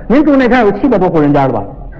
您住那片有700多户人家了吧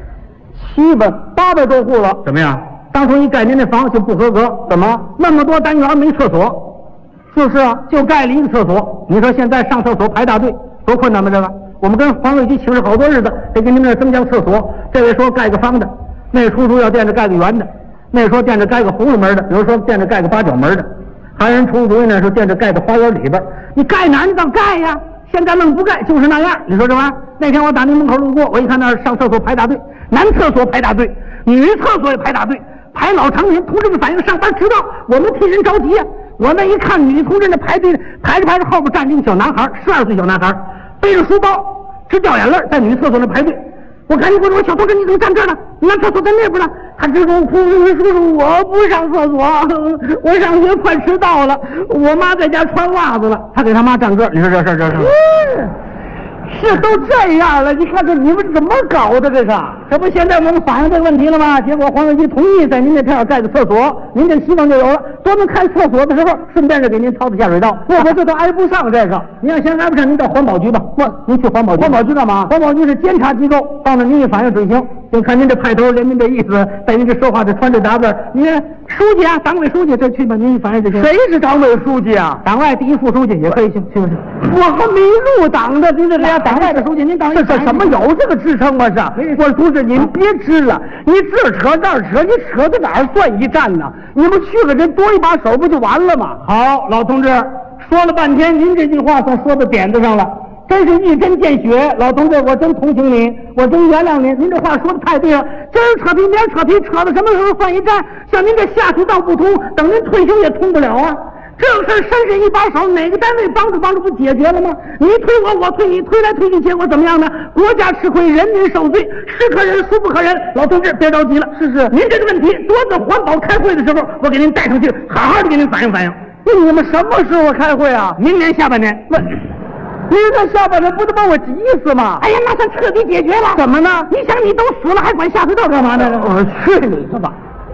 800多户了。 怎么样？当初一盖您那房就不合格，怎么那么多单元没厕所？ 就是啊， 就盖了一个厕所。你说现在上厕所排大队多困难吗？这个我们跟环卫局请示好多日子，得给您那增加厕所。这位说盖个方的，那位出租要惦着盖个圆的，那位说惦着盖个葫芦门的，比如说惦着盖个8角门的，还有人出租呢说惦着盖在花园里边。你盖哪儿你倒盖呀？现在愣不盖就是那样。你说这玩意儿？那天我打您门口路过，我一看那儿上厕所排大队，男厕所排大队，女厕所也排大队，排老长人。同志们反映上班迟到，我们替人着急呀。我那一看女同志那排队排着后边站着一个小男孩，12岁小男孩，背着书包直掉眼泪，在女厕所那排队。我赶紧过去，我说小同志你怎么站这儿呢？你男厕所在那边呢。他直跟我哭，叔叔我不上厕所，我上学快迟到了，我妈在家穿袜子了。他给他妈站这儿，你说这事是都这样了，你看这你们怎么搞的？ 这不现在我们反映这个问题了吗？结果环卫局同意在您那片盖个厕所，您这希望就有了。多能开厕所的时候，顺便就给您掏的下水道。 我这都挨不上这个。 您要嫌挨不上，您到环保局吧。您去环保局。 环保局干嘛？ 环保局是监察机构，到那您一反映执行。就看您这派头，连您这意思，在您这说话这穿这打扮，您书记啊，党委书记这去吧，您一反映执行。 谁是党委书记啊？ 党外第1副书记也可以去不去？ 我还没入党呢，您这俩党外的书记，您党这什么有这个职称吗？我同志您别支了，你这扯那扯，你扯到哪儿算一站呢？你们去了人多一把手不就完了吗？ 好，老同志说了半天，您这句话算说到点子上了，真是一针见血。老同志，我真同情您，我真原谅您。您这话说的太对了，今儿扯皮明儿扯皮，扯到什么时候算一站？像您这下水道不通，等您退休也通不了啊。这个事儿伸伸一把手，哪个单位帮助不解决了吗？你推我，我推你，推来推去，结果怎么样呢？国家吃亏，人民受罪，是可忍，孰不可忍。老同志别着急了， 是您这个问题，多次环保开会的时候，我给您带上去，好好的给您反映反映。 你们什么时候开会啊？ 明年下半年。 你这下半年不得把我急死吗？ 哎呀，那算彻底解决了。 怎么呢？ 你想你都死了，还管下水道干嘛呢？ 我去你的吧！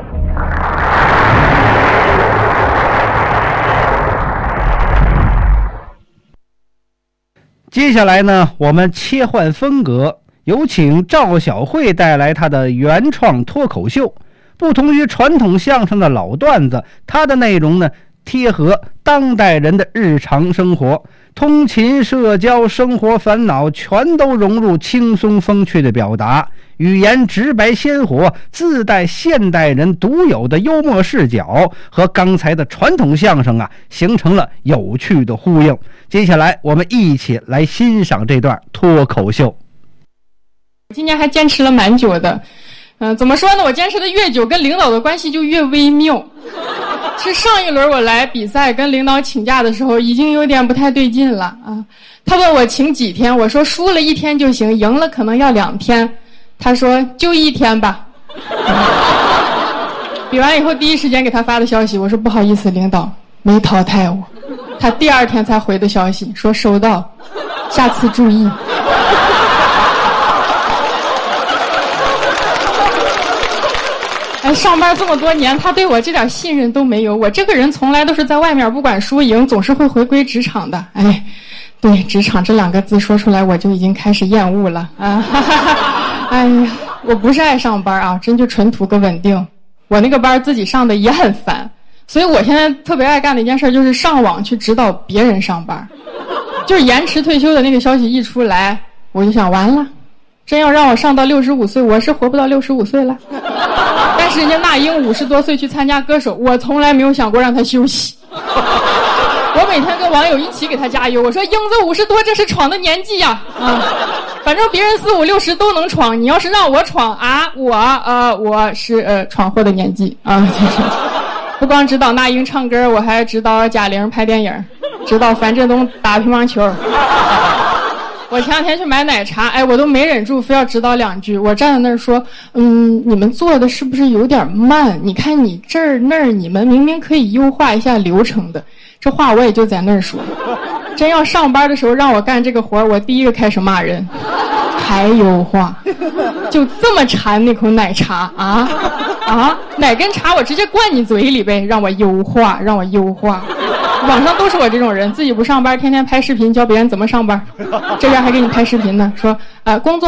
接下来呢，我们切换风格，有请赵小慧带来她的原创脱口秀。不同于传统相声的老段子，它的内容呢贴合当代人的日常生活，通勤、社交、生活烦恼全都融入轻松风趣的表达，语言直白鲜活，自带现代人独有的幽默视角，和刚才的传统相声形成了有趣的呼应。接下来我们一起来欣赏这段脱口秀。 今年还坚持了蛮久的，怎么说呢？我坚持的越久，跟领导的关系就越微妙。是上一轮我来比赛跟领导请假的时候，已经有点不太对劲了啊。他问我请几天，我说输了1天就行，赢了可能要2天。他说就1天吧。比完以后第一时间给他发的消息，我说不好意思，领导没淘汰我。他第2天才回的消息，说收到，下次注意。上班这么多年，他对我这点信任都没有。我这个人从来都是在外面不管输赢，总是会回归职场的。哎，对，职场这2个字说出来，我就已经开始厌恶了啊！哎呀，我不是爱上班啊，真就纯图个稳定。我那个班自己上的也很烦，所以我现在特别爱干的一件事就是上网去指导别人上班。就是延迟退休的那个消息一出来，我就想完了，真要让我上到65岁，我是活不到65岁了。但是人家那英50多岁去参加歌手，我从来没有想过让他休息。我每天跟网友一起给他加油，我说英子50多这是闯的年纪呀，反正别人45、60都能闯，你要是让我闯啊，我是闯祸的年纪啊。不光指导那英唱歌，我还指导贾玲拍电影，指导樊振东打乒乓球。我前2天去买奶茶，我都没忍住非要指导2句。我站在那儿说，你们做的是不是有点慢？你看你这儿那儿，你们明明可以优化一下流程的。这话我也就在那儿说。真要上班的时候让我干这个活，我第一个开始骂人。还优化？就这么馋那口奶茶啊？哪根茶我直接灌你嘴里呗，让我优化，让我优化。网上都是我这种人，自己不上班，天天拍视频教别人怎么上班，这边还给你拍视频呢，说工作